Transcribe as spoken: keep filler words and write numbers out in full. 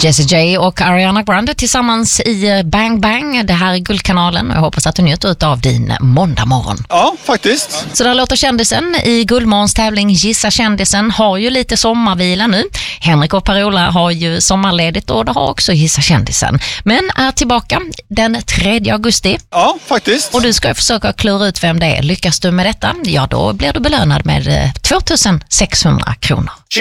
Jessie J och Ariana Grande tillsammans i Bang Bang. Det här är Guldkanalen och jag hoppas att du njuter av din måndag morgon. Ja, faktiskt. Så där låter kändisen i Guldmorgons tävling Gissa kändisen. Har ju lite sommarvila nu. Henrik och Per-Ola har ju sommarledigt och det har också Gissa kändisen. Men är tillbaka den tredje augusti. Ja, faktiskt. Och du ska försöka klura ut vem det är. Lyckas du med detta, ja då blir du belönad med tvåtusen sexhundra kronor.